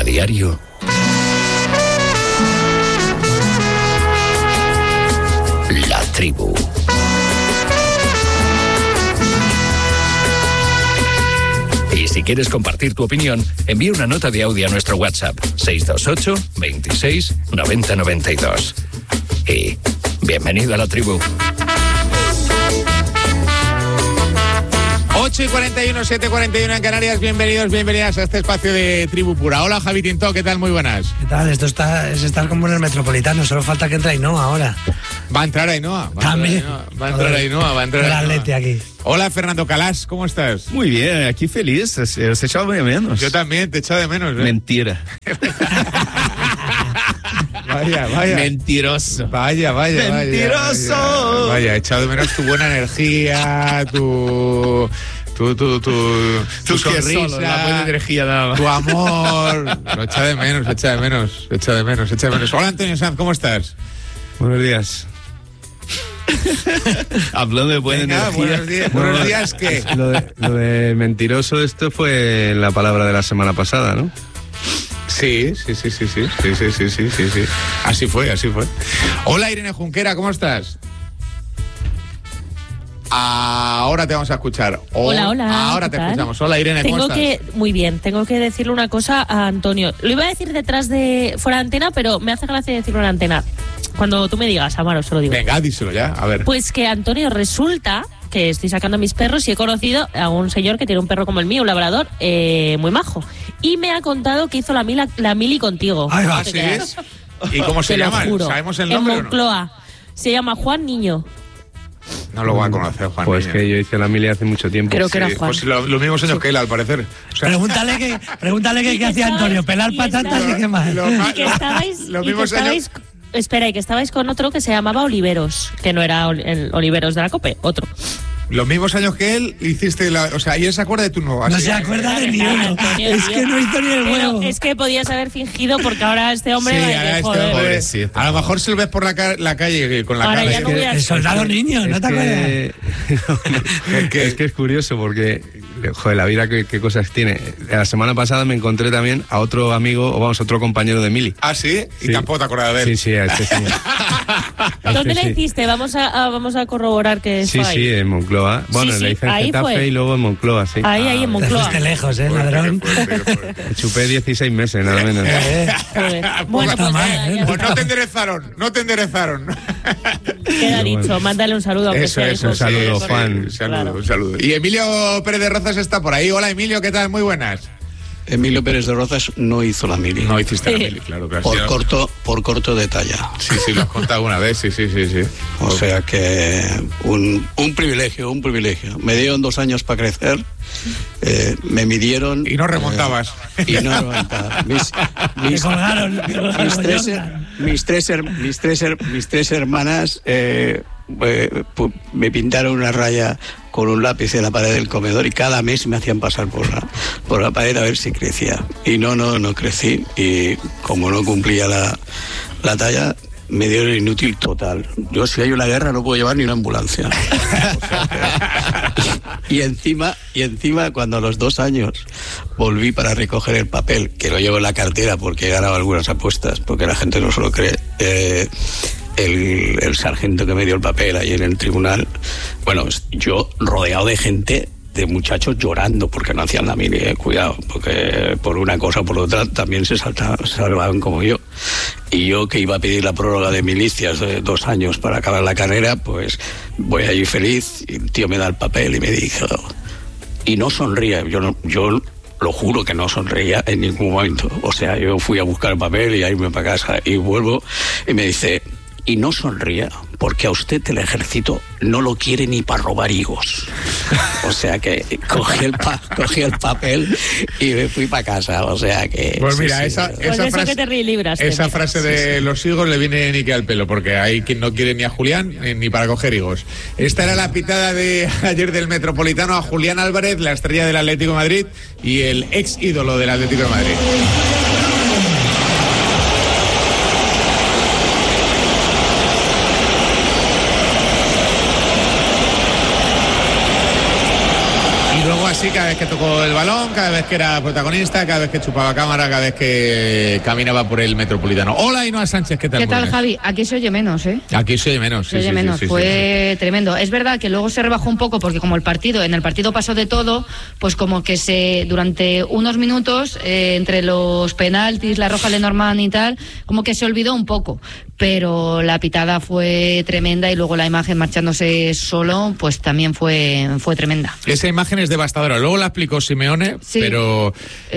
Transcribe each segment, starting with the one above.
diario, La Tribu. Y si quieres compartir tu opinión, envía una nota de audio a nuestro WhatsApp 628 26 90 92. Y bienvenido a La Tribu. 8:41, 7:41 en Canarias. Bienvenidos, bienvenidas a este espacio de Tribu Pura. Hola, Javi Tinto, ¿qué tal? Muy buenas. ¿Qué tal? Esto es estar como en el Metropolitano. Solo falta que entre Ainhoa ahora. Va a entrar Ainhoa. También. Va a entrar Ainhoa. El Atleti aquí. Hola, Fernando Calas, ¿cómo estás? Muy bien, aquí feliz. Os he echado de menos. Yo también, te he echado de menos. Mentira. Vaya. Mentiroso. Vaya. Mentiroso. Vaya, he echado de menos tu buena energía, tu sonrisa, la buena energía daba. tu amor. Lo echa de menos. Hola, Antonio Sanz, ¿cómo estás? Buenos días. Hablando de buena energía. Buenos días, ¿qué? Lo de mentiroso, esto fue la palabra de la semana pasada, ¿no? Sí. Así fue. Hola, Irene Junquera, ¿cómo estás? Ahora te vamos a escuchar. Hola. Ahora te escuchamos. Hola, Irene, ¿cómo estás? Muy bien, tengo que decirle una cosa a Antonio. Lo iba a decir fuera de antena, pero me hace gracia decirlo en antena. Cuando tú me digas, Amaro, se lo digo. Venga, díselo ya, a ver. Pues que, Antonio, resulta que estoy sacando a mis perros y he conocido a un señor que tiene un perro como el mío, un labrador, muy majo. Y me ha contado que hizo la mili contigo. Ay, va, ¿sí? ¿Y cómo se llama? ¿Sabemos el nombre? En Moncloa. ¿O no? Se llama Juan Niño. No lo voy a conocer, Juan. Pues Niño. que yo hice la mili hace mucho tiempo. Creo que era Juan. Pues los mismos años que él, al parecer. O sea, Pregúntale qué hacía Antonio, pelar patatas y qué más. Y que estabais... Espera, y que estabais con otro que se llamaba Oliveros, que no era el Oliveros de la COPE, otro. Los mismos años que él hiciste o sea, y él se acuerda de tu nuevo. No se acuerda de ni uno. Es que no hizo ni el huevo. Es que podías haber fingido porque ahora este hombre... Joder. A lo mejor si lo ves por la calle con la ahora cara... Ya no voy a... El soldado niño, ¿no te acuerdas? Es que es curioso porque, joder, la vida qué cosas tiene. La semana pasada me encontré también a otro amigo, otro compañero de mili. ¿Ah, sí? Y tampoco te acuerdas de él. Sí, a este sí. ¿Dónde le hiciste? Vamos a corroborar que es ahí. Sí, en Moncloa. Bueno, Sí, le hice en ahí Getafe fue. y luego en Moncloa, sí. Ahí en Moncloa. Fuiste lejos, ladrón. Me chupé 16 meses, nada menos. Joder. Bueno, pues mal, ya Pues no te enderezaron. queda dicho, mándale un saludo. Aunque sea un saludo, sí, Juan. Un saludo. Y Emilio Pérez de Rozas está por ahí. Hola, Emilio, ¿qué tal? Muy buenas. Emilio Pérez de Rozas no hizo la mili. No hiciste la mili, claro. Por corto de talla. Sí, lo has contado una vez, sí. O sea que un privilegio. Me dieron 2 años para crecer, me midieron... Y no remontabas. Y no remontaba. Me colgaron. Mis tres hermanas me pintaron una raya con un lápiz en la pared del comedor y cada mes me hacían pasar por la pared a ver si crecía. Y no crecí, y como no cumplía la talla, me dieron inútil total. Yo, si hay una guerra, no puedo llevar ni una ambulancia. O sea y encima, cuando a los 2 años volví para recoger el papel, que lo llevo en la cartera porque he ganado algunas apuestas, porque la gente no se lo cree, el sargento que me dio el papel ahí en el tribunal, bueno, yo rodeado de gente, de muchachos llorando porque no hacían la mili, cuidado, porque por una cosa o por otra también se salvaban como yo. Y yo, que iba a pedir la prórroga de milicias de 2 años para acabar la carrera, pues voy allí feliz, y el tío me da el papel y me dijo, y no sonría, yo lo juro que no sonreía en ningún momento. O sea, yo fui a buscar el papel y a irme para casa, y vuelvo y me dice, y no sonría porque a usted el ejército no lo quiere ni para robar higos. O sea que cogí el papel y me fui para casa. O sea que... Pues mira, esa frase, que te libraste, esa frase de los higos le viene ni que al pelo, porque hay quien no quiere ni a Julián ni para coger higos. Esta era la pitada de ayer del Metropolitano a Julián Álvarez, la estrella del Atlético de Madrid y el ex ídolo del Atlético de Madrid. sí, cada vez que tocó el balón, cada vez que era protagonista, cada vez que chupaba cámara, cada vez que caminaba por el Metropolitano. Hola, Ainhoa Sánchez, ¿qué tal? ¿Qué tal, Javi? Aquí se oye menos, ¿eh? Aquí se oye menos, sí. Fue tremendo. Es verdad que luego se rebajó un poco porque como en el partido pasó de todo, pues como que durante unos minutos, entre los penaltis, la roja Lenormand y tal, como que se olvidó un poco. Pero la pitada fue tremenda y luego la imagen marchándose solo, pues también fue tremenda. Esa imagen es devastadora. Luego la explicó Simeone, sí, pero...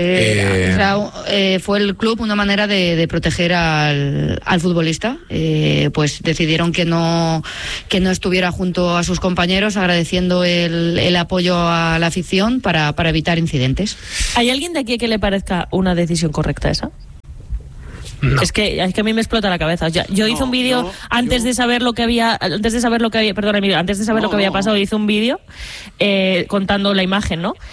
fue el club una manera de proteger al futbolista. Pues decidieron que no estuviera junto a sus compañeros, agradeciendo el apoyo a la afición para evitar incidentes. ¿Hay alguien de aquí que le parezca una decisión correcta esa? No. Es que a mí me explota la cabeza. Yo hice un vídeo antes de saber lo que había pasado, hice un vídeo contando la imagen, ¿no?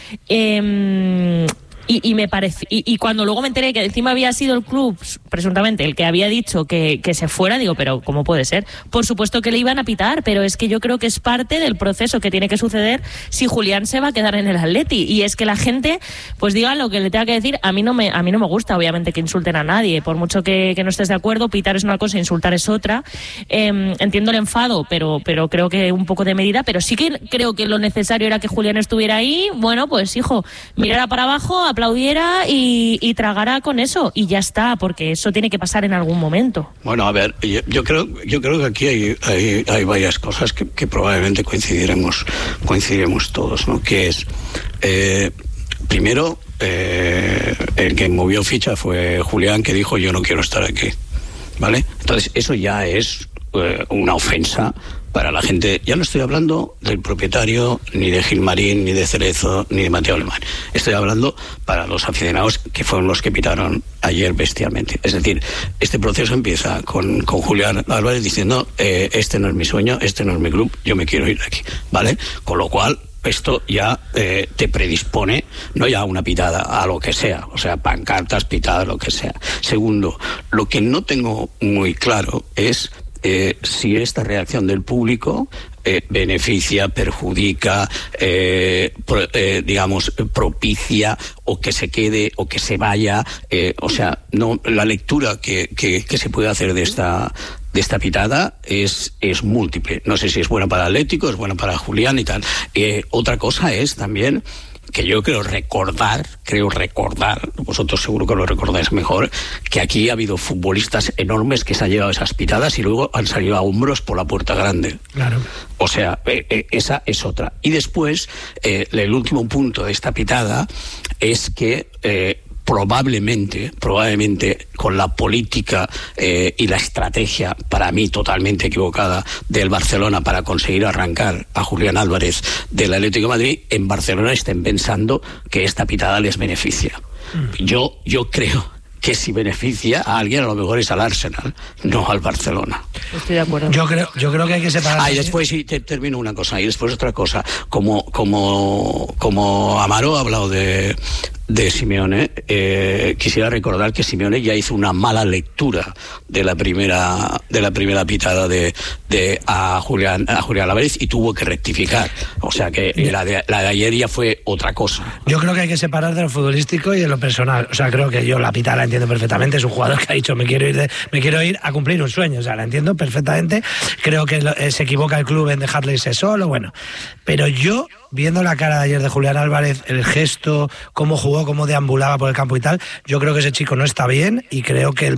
Y me parece, y cuando luego me enteré que encima había sido el club, presuntamente, el que había dicho que se fuera, digo, pero ¿cómo puede ser? Por supuesto que le iban a pitar, pero es que yo creo que es parte del proceso que tiene que suceder si Julián se va a quedar en el Atleti. Y es que la gente, pues diga lo que le tenga que decir. A mí no me gusta, obviamente, que insulten a nadie. Por mucho que no estés de acuerdo, pitar es una cosa, insultar es otra. Entiendo el enfado, pero creo que un poco de medida. Pero sí que creo que lo necesario era que Julián estuviera ahí. Bueno, pues hijo, mirara para abajo, aplaudiera y tragara con eso y ya está, porque eso tiene que pasar en algún momento. Bueno, a ver, yo creo que aquí hay varias cosas que probablemente coincidiremos todos, ¿no? Que es, primero, el que movió ficha fue Julián, que dijo yo no quiero estar aquí, ¿vale? Entonces eso ya es una ofensa para la gente. Ya no estoy hablando del propietario, ni de Gilmarín, ni de Cerezo, ni de Mateo Alemán. Estoy hablando para los aficionados que fueron los que pitaron ayer bestialmente. Es decir, este proceso empieza con Julián Álvarez diciendo este no es mi sueño, este no es mi club, yo me quiero ir de aquí, ¿vale? Con lo cual esto ya te predispone, no ya a una pitada, a lo que sea, o sea, pancartas, pitadas, lo que sea. Segundo, lo que no tengo muy claro es si esta reacción del público beneficia, perjudica, digamos, propicia o que se quede o que se vaya, o sea, no, la lectura que se puede hacer de esta pitada es múltiple. No sé si es buena para el Atlético, es buena para Julián y tal. Otra cosa es también que yo creo recordar, vosotros seguro que lo recordáis mejor, que aquí ha habido futbolistas enormes que se han llevado esas pitadas y luego han salido a hombros por la puerta grande. Claro. O sea, esa es otra. Y después, el último punto de esta pitada es que probablemente con la política y la estrategia, para mí totalmente equivocada, del Barcelona para conseguir arrancar a Julián Álvarez del Atlético de Madrid, en Barcelona estén pensando que esta pitada les beneficia. Yo creo que si beneficia a alguien, a lo mejor es al Arsenal, no al Barcelona. Estoy de acuerdo. Yo creo que hay que separar. Y después sí, termino una cosa, y después otra cosa. Como Amaro ha hablado de Simeone, quisiera recordar que Simeone ya hizo una mala lectura de la primera pitada a Julián Álvarez y tuvo que rectificar. O sea que la de ayer ya fue otra cosa. Yo creo que hay que separar de lo futbolístico y de lo personal. O sea, creo que yo la pitada la entiendo perfectamente. Es un jugador que ha dicho me quiero ir a cumplir un sueño. O sea, la entiendo perfectamente. Creo que se equivoca el club en dejarle irse solo. Bueno, pero yo, viendo la cara de ayer de Julián Álvarez, el gesto, cómo jugó, cómo deambulaba por el campo y tal, yo creo que ese chico no está bien y creo que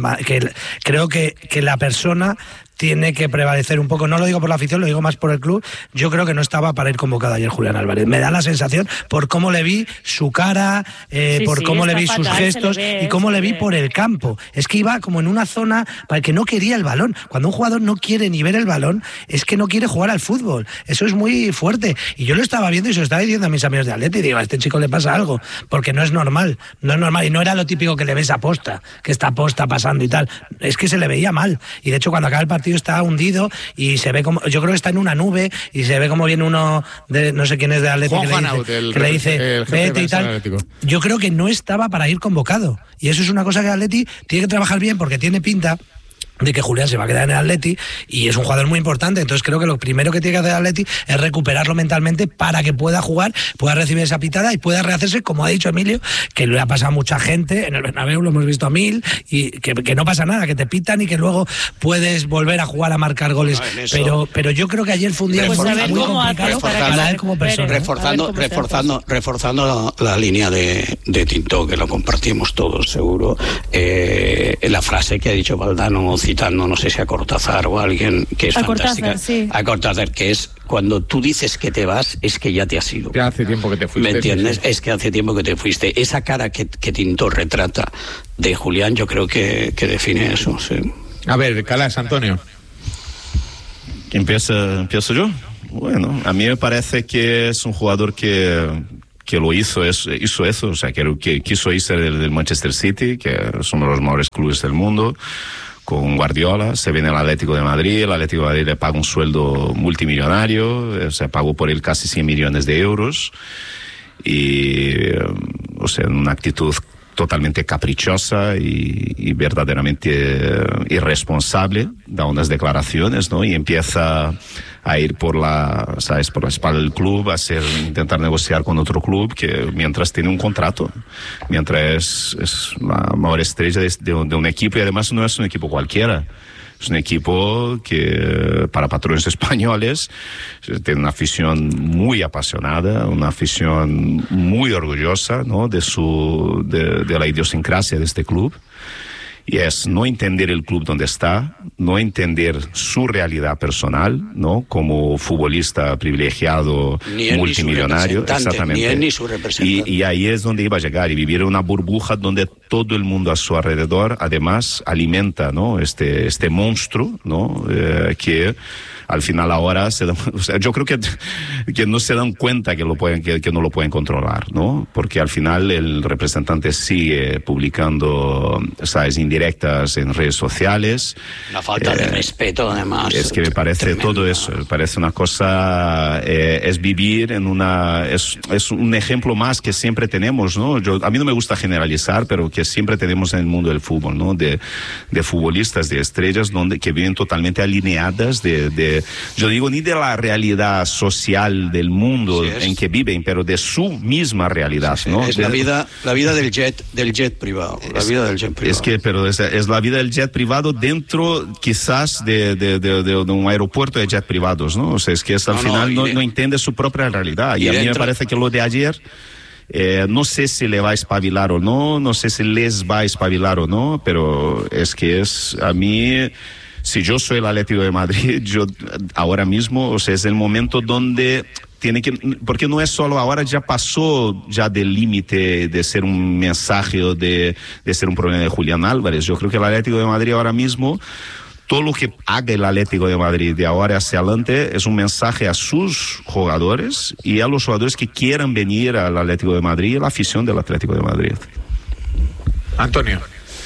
la persona tiene que prevalecer un poco. No lo digo por la afición, lo digo más por el club. Yo creo que no estaba para ir convocado ayer Julián Álvarez. Me da la sensación por cómo le vi su cara, cómo le vi sus gestos y cómo le vi por el campo. Es que iba como en una zona para que no quería el balón. Cuando un jugador no quiere ni ver el balón, es que no quiere jugar al fútbol. Eso es muy fuerte. Y yo lo estaba viendo y se lo estaba diciendo a mis amigos de Atleti. Y digo, a este chico le pasa algo, porque no es normal. No es normal. Y no era lo típico que le ves a posta, que está posta pasando y tal. Es que se le veía mal. Y de hecho, cuando acaba el partido está hundido y se ve como, yo creo que está en una nube y se ve como viene uno de, no sé quién es de Atlético, que le dice vete y tal. Yo creo que no estaba para ir convocado y eso es una cosa que Atleti tiene que trabajar bien porque tiene pinta de que Julián se va a quedar en el Atleti y es un jugador muy importante. Entonces creo que lo primero que tiene que hacer el Atleti es recuperarlo mentalmente para que pueda jugar, pueda recibir esa pitada y pueda rehacerse, como ha dicho Emilio, que le ha pasado a mucha gente en el Bernabéu, lo hemos visto a 1000, y que no pasa nada, que te pitan y que luego puedes volver a jugar, a marcar goles. Pero yo creo que ayer fue un día muy complicado para él como persona. Reforzando la línea de Tintó, que lo compartimos todos seguro, la frase que ha dicho Valdano, citando, no sé si a Cortázar o a alguien, que es fantástica. A Cortázar, que es cuando tú dices que te vas, es que ya te has ido. Ya hace tiempo que te fuiste. ¿Me entiendes? Sí. Es que hace tiempo que te fuiste. Esa cara que Tintó retrata de Julián, yo creo que define eso, sí. A ver, Calas, Antonio. ¿Empiezo yo? Bueno, a mí me parece que es un jugador que lo hizo eso, o sea, que quiso irse del Manchester City, que es uno de los mejores clubes del mundo, con Guardiola, se viene al Atlético de Madrid, el Atlético de Madrid le paga un sueldo multimillonario, se pagó por él casi 100 millones de euros, y, o sea, una actitud totalmente caprichosa y verdaderamente irresponsable, da unas declaraciones, ¿no? Y empieza a ir por la espalda del club, intentar negociar con otro club que mientras tiene un contrato, mientras es la mejor estrella de un equipo, y además no es un equipo cualquiera. Es un equipo que, para patrones españoles, tiene una afición muy apasionada, una afición muy orgullosa, ¿no? de la idiosincrasia de este club. Y es no entender el club donde está, no entender su realidad personal, ¿no? Como futbolista privilegiado, multimillonario, exactamente. Ni su representante. Y ahí es donde iba a llegar, y vivir en una burbuja donde todo el mundo a su alrededor, además, alimenta, ¿no? Este monstruo, ¿no? Que al final ahora o sea, yo creo que no se dan cuenta que no lo pueden controlar, ¿no? Porque al final el representante sigue publicando, ¿sabes?, indirectas en redes sociales. Una falta de respeto, además. Es que me parece tremenda. Todo eso, me parece una cosa, es vivir en es un ejemplo más que siempre tenemos, ¿no? A mí no me gusta generalizar, pero que siempre tenemos en el mundo del fútbol, ¿no? De futbolistas, de estrellas, que viven totalmente alineadas yo digo, ni de la realidad social del mundo en que viven, pero de su misma realidad, ¿no? Es la vida del jet privado. La vida del jet privado. Es que, pero es la vida del jet privado dentro, quizás, de un aeropuerto de jet privados, ¿no? O sea, es que al final no entiende su propia realidad. Y a mí me parece que lo de ayer, no sé si le va a espabilar o no sé si les va a espabilar o no, pero es que a mí... Si yo soy el Atlético de Madrid, yo ahora mismo, o sea, es el momento donde tiene que, porque no es solo ahora, ya pasó ya del límite de ser un mensaje o de ser un problema de Julián Álvarez. Yo creo que el Atlético de Madrid ahora mismo, todo lo que haga el Atlético de Madrid de ahora hacia adelante es un mensaje a sus jugadores y a los jugadores que quieran venir al Atlético de Madrid y a la afición del Atlético de Madrid. Antonio.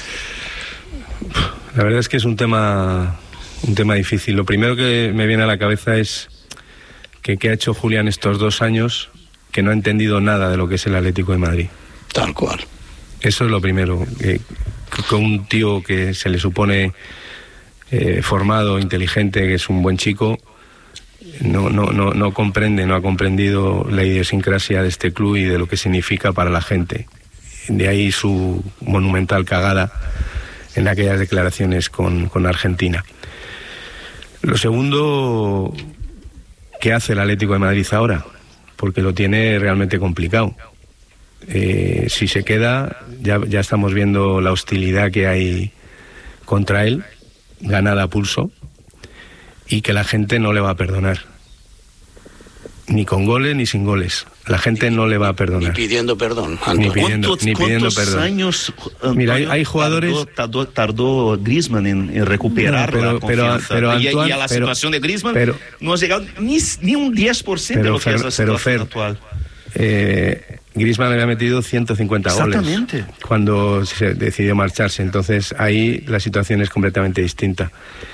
La verdad es que es un tema difícil. Lo primero que me viene a la cabeza es que ha hecho Julián estos 2 años, que no ha entendido nada de lo que es el Atlético de Madrid. Tal cual. Eso es lo primero. Con un tío que se le supone formado, inteligente, que es un buen chico, no comprende, no ha comprendido la idiosincrasia de este club y de lo que significa para la gente. De ahí su monumental cagada en aquellas declaraciones con Argentina. Lo segundo, ¿qué hace el Atlético de Madrid ahora? Porque lo tiene realmente complicado. Si se queda, ya estamos viendo la hostilidad que hay contra él, ganada a pulso, y que la gente no le va a perdonar. Ni con goles ni sin goles. La gente no le va a perdonar. Ni pidiendo perdón. Ni pidiendo perdón. Años, mira, hay jugadores... Tardó Griezmann en recuperar la confianza. Pero y a la situación de Griezmann no ha llegado ni un 10% de lo que es la situación actual. Griezmann había metido 150 goles cuando se decidió marcharse. Entonces ahí la situación es completamente distinta.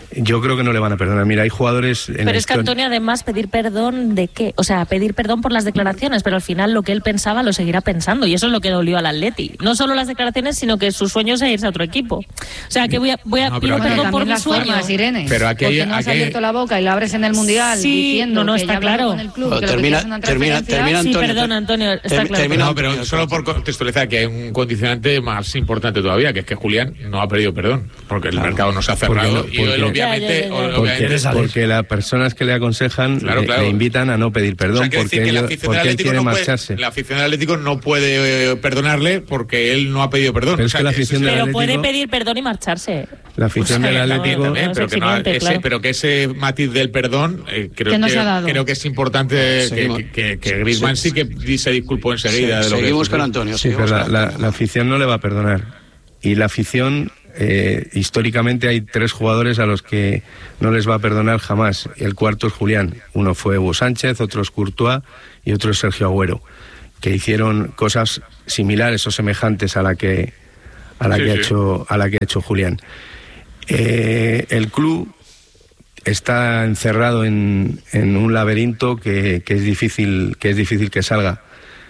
yo creo que no le van a perdonar. Mira, hay jugadores... Pero es que Antonio, además, pedir perdón ¿de qué? O sea, pedir perdón por las declaraciones, pero al final lo que él pensaba lo seguirá pensando, y eso es lo que dolió al Atleti. No solo las declaraciones, sino que su sueño es irse a otro equipo. O sea, que voy a pido perdón por mi sueño. Irene, pero aquí porque no has abierto la boca y la abres en el Mundial diciendo no que está ya claro. Con el club, que termina Antonio. Sí, perdón, Antonio, está claro. No, pero solo por contextualizar que hay un condicionante más importante todavía, que es que Julián no ha pedido perdón, porque el mercado no se ha cerrado y él obviamente... Porque las personas que le aconsejan le invitan a no pedir perdón, o sea, porque él quiere marcharse. La afición del Atlético no puede perdonarle porque él no ha pedido perdón. Pero, la afición del Atlético, puede pedir perdón y marcharse. La afición del Atlético... También, pero que ese matiz del perdón creo que es importante que Griezmann sí que se disculpó enseguida. Sí, seguimos con Antonio. Sí, pero la afición no le va a perdonar. Y la afición... históricamente hay 3 jugadores a los que no les va a perdonar jamás. El cuarto es Julián. Uno fue Hugo Sánchez, otro es Courtois y otro es Sergio Agüero, que hicieron cosas similares o semejantes a la que ha hecho Julián. El club está encerrado en un laberinto que es difícil que salga.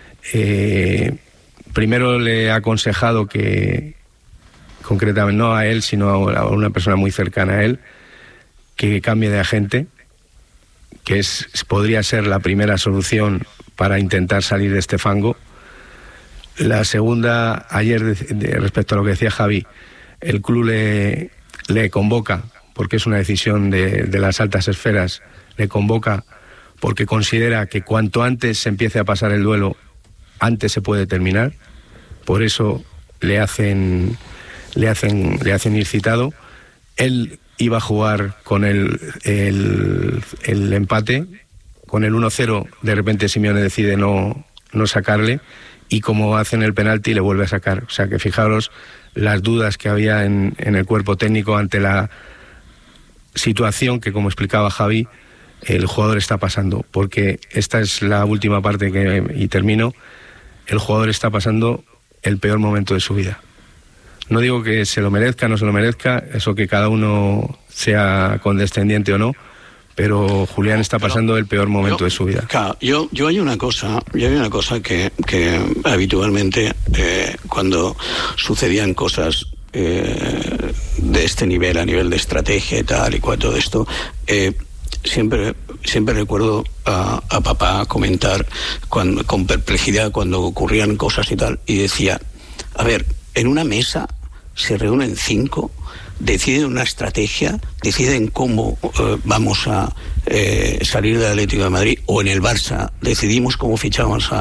Primero le he aconsejado que, concretamente no a él, sino a una persona muy cercana a él, que cambie de agente, que podría ser la primera solución para intentar salir de este fango. La segunda, ayer, respecto a lo que decía Javi, el club le convoca, porque es una decisión de las altas esferas, le convoca porque considera que cuanto antes se empiece a pasar el duelo, antes se puede terminar. Por eso le hacen ir citado. Él iba a jugar con el empate, con el 1-0, de repente Simeone decide no sacarle, y como hacen el penalti le vuelve a sacar. O sea que fijaros las dudas que había en el cuerpo técnico ante la situación que, como explicaba Javi, el jugador está pasando, porque esta es la última parte y termino. El jugador está pasando el peor momento de su vida. No digo que se lo merezca, no se lo merezca, eso que cada uno sea condescendiente o no, pero Julián está pasando el peor momento de su vida. Claro, yo hay una cosa que habitualmente cuando sucedían cosas de este nivel, a nivel de estrategia y tal y cual, todo esto, siempre recuerdo a papá comentar con perplejidad cuando ocurrían cosas y tal, y decía, a ver, en una mesa se reúnen 5, deciden una estrategia, deciden cómo vamos a salir del Atlético de Madrid, o en el Barça decidimos cómo fichamos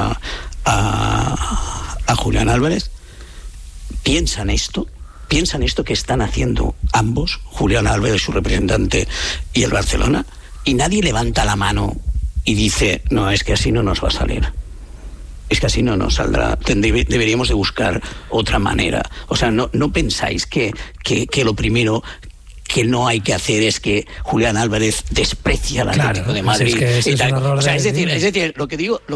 a Julián Álvarez. Piensan esto que están haciendo ambos, Julián Álvarez, su representante, y el Barcelona, y nadie levanta la mano y dice, no, es que así no nos va a salir. Es que así no nos saldrá. Deberíamos de buscar otra manera. O sea, no pensáis que lo primero que no hay que hacer es que Julián Álvarez desprecia al Atlético de Madrid. Es decir, lo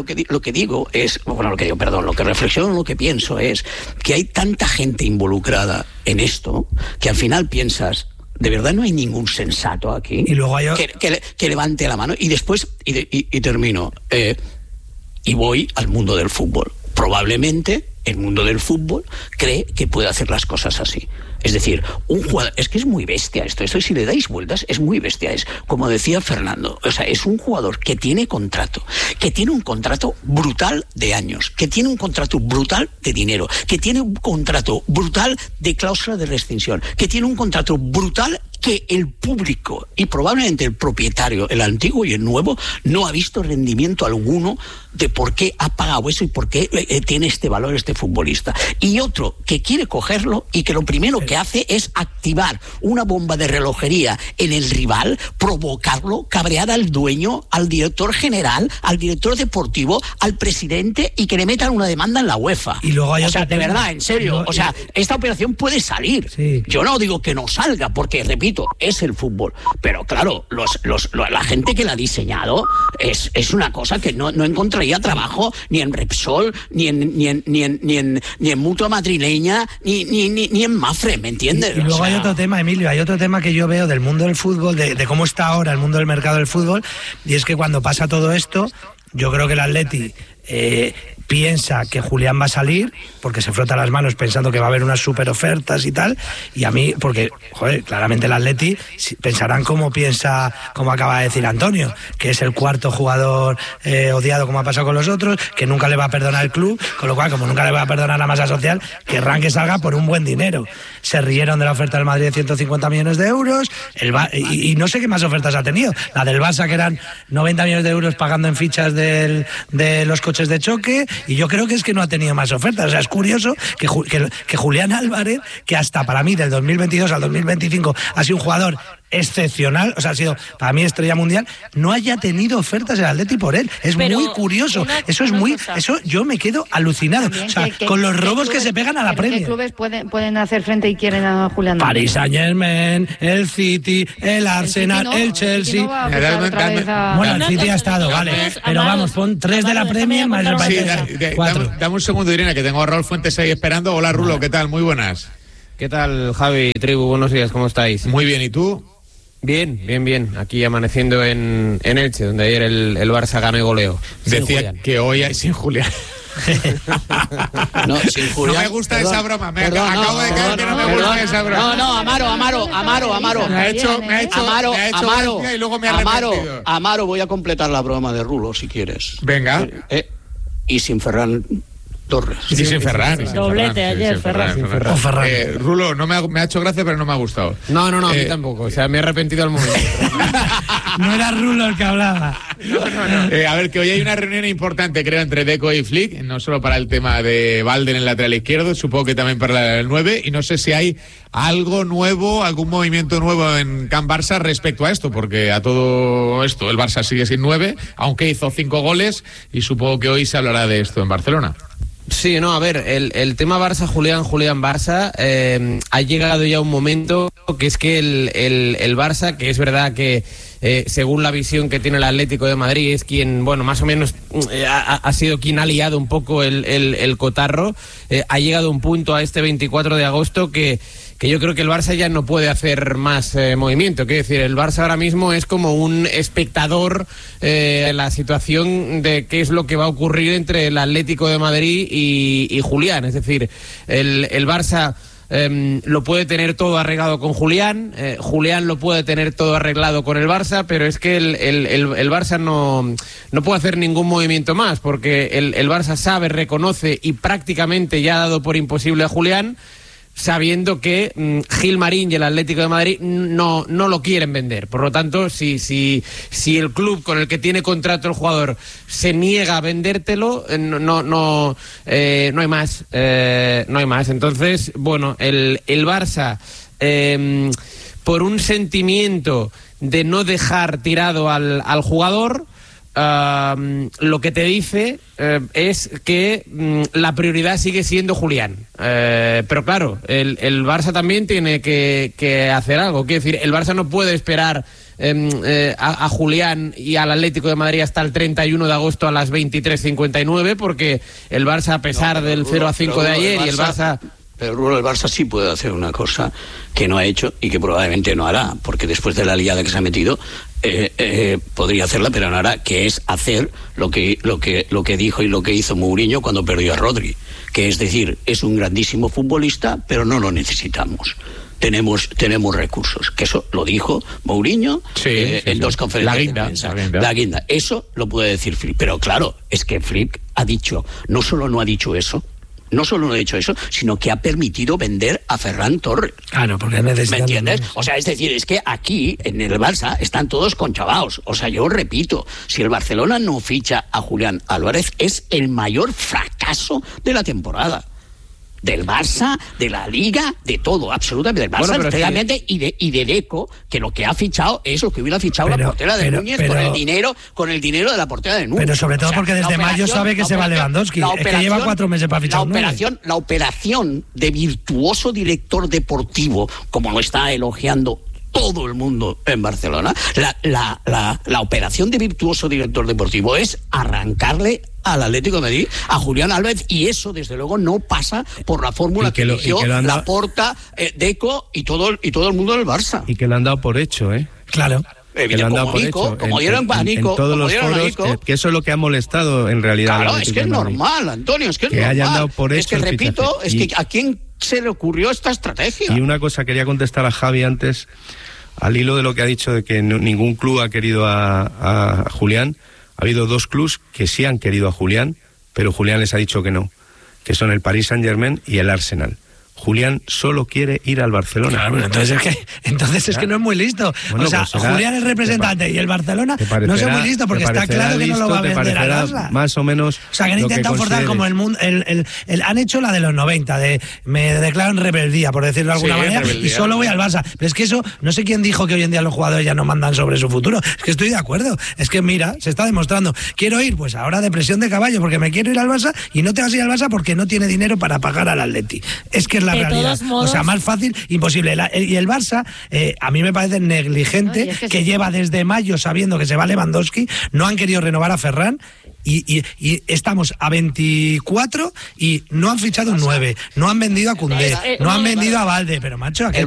que reflexiono, lo que pienso es que hay tanta gente involucrada en esto que al final piensas, ¿de verdad no hay ningún sensato aquí? Y luego hay que levante la mano. Y después, y termino, y voy al mundo del fútbol. Probablemente el mundo del fútbol cree que puede hacer las cosas así. Es decir, un jugador, es que es muy bestia esto si le dais vueltas, es muy bestia. Es, como decía Fernando, o sea, es un jugador que tiene contrato, que tiene un contrato brutal de años, que tiene un contrato brutal de dinero, que tiene un contrato brutal de cláusula de rescisión, que tiene un contrato brutal que el público y probablemente el propietario, el antiguo y el nuevo, no ha visto rendimiento alguno de por qué ha pagado eso y por qué tiene este valor este futbolista. Y otro que quiere cogerlo y que lo primero que hace es activar una bomba de relojería en el rival, provocarlo, cabrear al dueño, al director general, al director deportivo, al presidente, y que le metan una demanda en la UEFA. Y luego hay de verdad, en serio, esta operación puede salir. Sí. Yo no digo que no salga, porque, repito, es el fútbol. Pero claro, la gente que la ha diseñado es una cosa que no encontraréis encontraría trabajo ni en Repsol, ni en Mutua Madrileña, ni en Mafre, ¿me entiendes? Y luego hay otro tema, Emilio, hay otro tema que yo veo del mundo del fútbol, de cómo está ahora el mundo del mercado del fútbol, y es que cuando pasa todo esto, yo creo que el Atleti piensa que Julián va a salir porque se frota las manos pensando que va a haber unas super ofertas y tal, y a mí, porque joder, claramente el Atleti pensarán como acaba de decir Antonio, que es el cuarto jugador odiado como ha pasado con los otros, que nunca le va a perdonar el club, con lo cual como nunca le va a perdonar la masa social, querrán que salga por un buen dinero. Se rieron de la oferta del Madrid de 150 millones de euros, y no sé qué más ofertas ha tenido, la del Barça que eran 90 millones de euros pagando en fichas de los coches de choque, y yo creo que es que no ha tenido más ofertas. O sea, es curioso que Julián Álvarez, que hasta para mí del 2022 al 2025 ha sido un jugador excepcional, o sea, ha sido para mí estrella mundial, no haya tenido ofertas el Atleti por él. Es pero muy curioso. Eso yo me quedo alucinado. También, o sea, con los robos que se pegan a la Premier. ¿Qué clubes pueden hacer frente y quieren a Julián Álvarez? Paris Saint-Germain, el City, el Arsenal, el Chelsea. Bueno, el City ha estado, vale. Pero vamos, pon 3 de la Premier más el Paris Saint-Germain. Dame un segundo, Irene, que tengo a Raúl Fuentes ahí esperando. Hola, Rulo, ¿qué tal? Muy buenas. ¿Qué tal, Javi, Tribu? Buenos días, ¿cómo estáis? Muy bien, ¿y tú? Bien. Aquí amaneciendo en Elche, donde ayer el Barça ganó y goleó. Decía que hoy hay sin Julián. No, sin Julián. No me gusta esa broma. Acabo de caer que no me gusta esa broma. No, Amaro. Me ha hecho Amaro, y luego me ha arrepentido. Amaro, voy a completar la broma de Rulo, si quieres. Venga. Y sin Ferran Torres. Sí, sin Ferran. Doblete ayer, Ferran. Rulo, no me ha hecho gracia, pero no me ha gustado. No, a mí tampoco. O sea, me he arrepentido al momento. No era Rulo el que hablaba. No. A ver, que hoy hay una reunión importante, creo, entre Deco y Flick, no solo para el tema de Valde en el lateral izquierdo, supongo que también para el 9, y no sé si hay algo nuevo, algún movimiento nuevo en Can Barça respecto a esto, porque a todo esto el Barça sigue sin 9, aunque hizo 5 goles, y supongo que hoy se hablará de esto en Barcelona. Sí, no, a ver, el tema Barça, ha llegado ya un momento que es que el Barça, que es verdad que según la visión que tiene el Atlético de Madrid, es quien, bueno, más o menos ha sido quien ha liado un poco el cotarro, ha llegado un punto a este 24 de agosto que yo creo que el Barça ya no puede hacer más movimiento. Quiero decir, el Barça ahora mismo es como un espectador en la situación de qué es lo que va a ocurrir entre el Atlético de Madrid y Julián. Es decir, el Barça lo puede tener todo arreglado con Julián, Julián lo puede tener todo arreglado con el Barça, pero es que el Barça no puede hacer ningún movimiento más, porque el Barça sabe, reconoce y prácticamente ya ha dado por imposible a Julián, sabiendo que Gilmarín y el Atlético de Madrid no lo quieren vender. Por lo tanto, si el club con el que tiene contrato el jugador se niega a vendértelo, no hay más. No hay más. Entonces, bueno, el Barça, por un sentimiento de no dejar tirado al jugador, lo que te dice es que la prioridad sigue siendo Julián, pero claro, el Barça también tiene que hacer algo. Quiero decir, el Barça no puede esperar a Julián y al Atlético de Madrid hasta el 31 de agosto a las 23:59, porque el Barça, a pesar del 0-5 de ayer, y el Barça... Pero el Barça sí puede hacer una cosa que no ha hecho y que probablemente no hará, porque después de la liada que se ha metido podría hacerla, pero no hará, que es hacer lo que dijo y lo que hizo Mourinho cuando perdió a Rodri, que es decir, es un grandísimo futbolista, pero no lo necesitamos. Tenemos recursos, que eso lo dijo Mourinho en 2 conferencias de prensa. La guinda. Eso lo puede decir Flick, pero claro, es que Flick ha dicho, no solo no ha dicho eso, sino que ha permitido vender a Ferran Torres. Claro, porque necesitan... ¿Me entiendes? O sea, es decir, es que aquí, en el Barça, están todos conchavaos. O sea, yo repito, si el Barcelona no ficha a Julián Álvarez, es el mayor fracaso de la temporada. Del Barça, de la Liga, de todo, absolutamente. Del Barça, realmente, y de Deco, que lo que ha fichado es lo que hubiera fichado la portera de Núñez con el dinero de la portera de Núñez. Pero sobre todo porque desde mayo sabe que se va Lewandowski. Es que lleva 4 meses para fichar la operación de virtuoso director deportivo, como lo está elogiando todo el mundo en Barcelona. La operación de virtuoso director deportivo es arrancarle al Atlético de Madrid a Julián Álvarez, y eso desde luego no pasa por la fórmula que eligió Laporta, Deco y todo el mundo del Barça. Y que lo han dado por hecho, Claro. Que lo han dado por hecho. Como dieron pánico, en todos los foros, que eso es lo que ha molestado en realidad. Claro, es que es normal, Antonio, es que es normal. Hayan dado por hecho. Es que repito, es que ¿a quién se le ocurrió esta estrategia? Y una cosa, quería contestar a Javi antes, al hilo de lo que ha dicho de que ningún club ha querido a Julián. Ha habido 2 clubs que sí han querido a Julián, pero Julián les ha dicho que no, que son el Paris Saint-Germain y el Arsenal. Julián solo quiere ir al Barcelona. Claro, entonces es que no es muy listo. Bueno, o sea, pues Julián es representante y el Barcelona no es muy listo, porque está claro que no lo va a vender al Barça. Más o menos. O sea, que han intentado forzar como el mundo. Han hecho la de los 90, de me declaro en rebeldía, por decirlo de alguna manera, rebeldía, y solo voy al Barça. Pero es que eso, no sé quién dijo que hoy en día los jugadores ya no mandan sobre su futuro. Es que estoy de acuerdo. Es que mira, se está demostrando. Quiero ir, pues ahora depresión de caballo, porque me quiero ir al Barça, y no te vas a ir al Barça porque no tiene dinero para pagar al Atleti. Es que es la realidad. O sea, más fácil, imposible. Y el Barça, a mí me parece negligente, que lleva desde mayo sabiendo que se va Lewandowski, no han querido renovar a Ferran. Y estamos a 24 y no han fichado un 9, no han vendido a Koundé, no han vendido a Valde, pero macho, ¿a qué el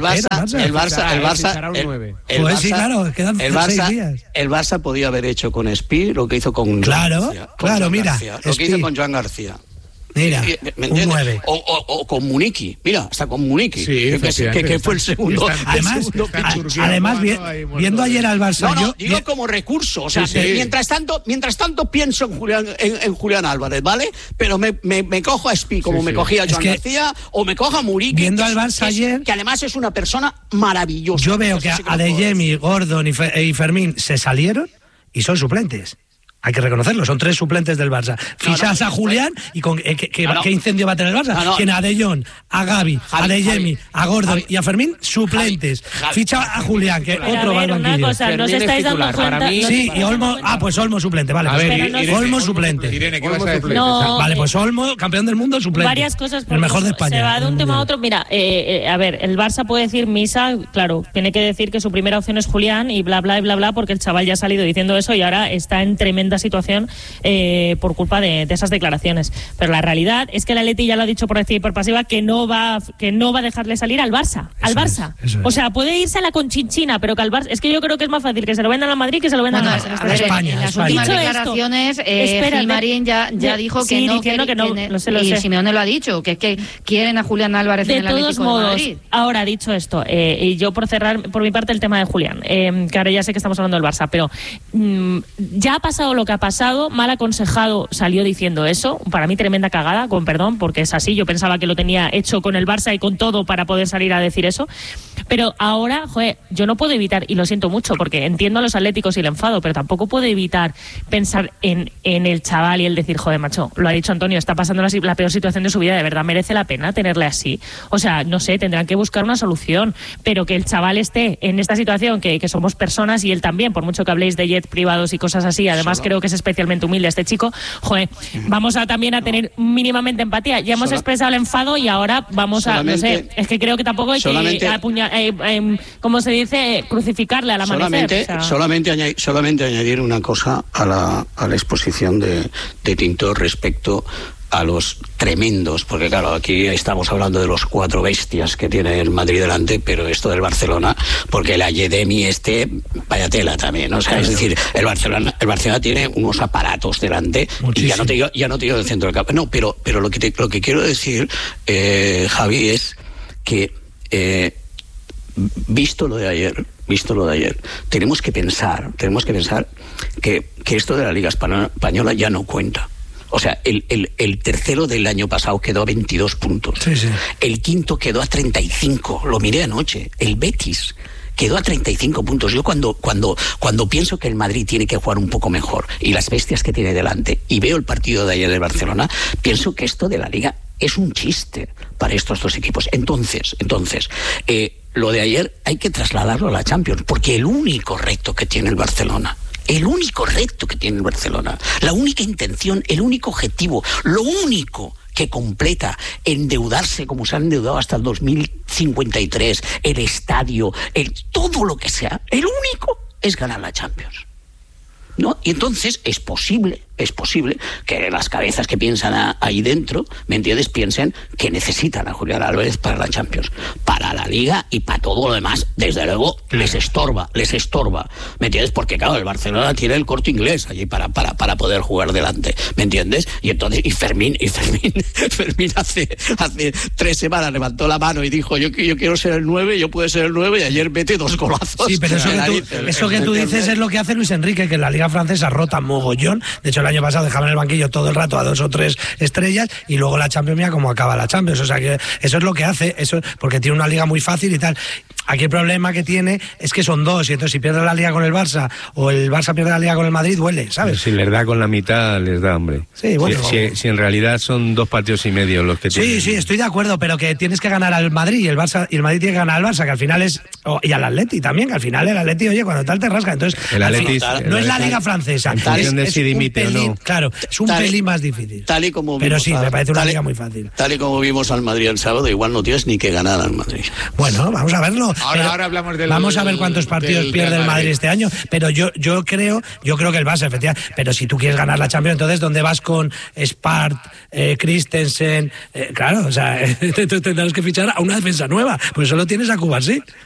Barça podía haber hecho con Espí lo que hizo con Joan García. Lo que hizo con Joan García. Mira, un 9. O con Muniqui, mira, hasta con Muniqui, que fue el segundo. Además, viendo ayer al Barça. Digo como recurso, o sea, mientras tanto pienso en Julián Álvarez, ¿vale? Pero me cojo a Espí como me cogía a Joan García, o me cojo a Muniqui. Viendo al Barça ayer, que además es una persona maravillosa. Yo veo que Adeyemi, Gordon y Fermín se salieron y son suplentes. Hay que reconocerlo, son 3 suplentes del Barça. Fichas a Julián y con ¿qué incendio va a tener el Barça? Tiene a De Jong, a Gavi, a Adeyemi, a Gordon y a Fermín, suplentes. Ficha a Julián, que otro va al banquillo. Una cosa, no os estáis dando cuenta. Sí, y Olmo, pues Olmo suplente, vale. Olmo suplente. Irene, ¿qué vas a decir? Vale, pues Olmo, campeón del mundo, suplente. Varias cosas. El mejor de España. Se va de un tema a otro. Mira, a ver, el Barça puede decir misa, claro, tiene que decir que su primera opción es Julián y bla, bla, y bla, bla, porque el chaval ya ha salido diciendo eso y ahora está en tremenda situación por culpa de esas declaraciones. Pero la realidad es que el Atleti ya lo ha dicho por activa y por pasiva, que no va a dejarle salir al Barça. O sea, puede irse a la Conchinchina, pero que al Barça, es que yo creo que es más fácil que se lo vendan al Madrid que se lo vendan al Barça. A España. En las últimas declaraciones, Gilmarín ya dijo que no, y Simeone lo ha dicho, que quieren a Julián Álvarez en el Atlético de Madrid. Ahora, dicho esto, y yo por cerrar por mi parte el tema de Julián, que ahora ya sé que estamos hablando del Barça, pero ya ha pasado lo que ha pasado. Mal aconsejado salió diciendo eso, para mí tremenda cagada, con perdón, porque es así, yo pensaba que lo tenía hecho con el Barça y con todo para poder salir a decir eso, pero ahora, yo no puedo evitar, y lo siento mucho, porque entiendo a los atléticos y el enfado, pero tampoco puedo evitar pensar en el chaval y el decir, macho, lo ha dicho Antonio, está pasando la peor situación de su vida, de verdad merece la pena tenerle así. O sea, no sé, tendrán que buscar una solución, pero que el chaval esté en esta situación, que somos personas y él también, por mucho que habléis de jets privados y cosas así, además creo que es especialmente humilde este chico, vamos a también a tener mínimamente empatía. Ya hemos expresado el enfado y ahora vamos a, no sé, es que creo que tampoco hay que ¿cómo se dice? Crucificarle al amanecer. Solamente añadir una cosa a la exposición de Tinto respecto a los tremendos, porque claro, aquí estamos hablando de los 4 bestias que tiene el Madrid delante, pero esto del Barcelona, porque el Ayedemi vaya tela también, ¿no? O sea, es decir, el Barcelona tiene unos aparatos delante. Muchísimo. Y ya no te digo del centro del campo. No, pero lo que quiero decir, Javi, es que visto lo de ayer, tenemos que pensar que esto de la Liga Española ya no cuenta. O sea, el tercero del año pasado quedó a 22 puntos. Sí. El quinto quedó a 35. Lo miré anoche. El Betis quedó a 35 puntos. Yo cuando pienso que el Madrid tiene que jugar un poco mejor y las bestias que tiene delante, y veo el partido de ayer de Barcelona, pienso que esto de la Liga es un chiste para estos 2 equipos. Entonces, lo de ayer hay que trasladarlo a la Champions, porque el único reto que tiene el Barcelona, la única intención, el único objetivo, lo único que completa, endeudarse como se han endeudado hasta el 2053, el estadio, todo lo que sea, el único es ganar la Champions, ¿no? Y entonces es posible que las cabezas que piensan ahí dentro, ¿me entiendes?, piensen que necesitan a Julián Álvarez para la Champions, para la Liga y para todo lo demás. Desde luego les estorba, ¿me entiendes? Porque claro, el Barcelona tiene el Corte Inglés allí para poder jugar delante, ¿me entiendes? Y entonces, Fermín hace 3 semanas levantó la mano y dijo, yo quiero ser el 9, yo puedo ser el 9, y ayer mete 2 golazos. Sí, pero eso que tú dices es lo que hace Luis Enrique, que en la Liga Francesa rota mogollón. De hecho, el año pasado dejaba en el banquillo todo el rato a 2 o 3 estrellas, y luego la Champions, mira cómo acaba la Champions. O sea que eso es lo que hace, eso porque tiene una liga muy fácil y tal. Aquí el problema que tiene es que son 2, y entonces si pierde la liga con el Barça o el Barça pierde la liga con el Madrid, duele, ¿sabes? Si les da con la mitad, les da, hombre. Sí, bueno. Si en realidad son 2 partidos y medio los que tienen. Sí, estoy de acuerdo, pero que tienes que ganar al Madrid y el Madrid tiene que ganar al Barça, que al final es... y al Atleti también, que al final el Atleti, oye, cuando tal te rasca. Entonces, el Atleti no es la liga francesa. Es un pelín, claro, es un pelín más difícil. Tal y como pero sí, me parece una liga muy fácil. Tal y como vimos al Madrid el sábado, igual no tienes ni que ganar al Madrid. Bueno, vamos a verlo. Ahora hablamos vamos a ver cuántos partidos pierde el Madrid este año, pero yo creo que el Barça, efectivamente, pero si tú quieres ganar la Champions, entonces ¿dónde vas con Spart, Christensen? Claro, o sea, tendrás que fichar a una defensa nueva, pues solo tienes a Cubarsí.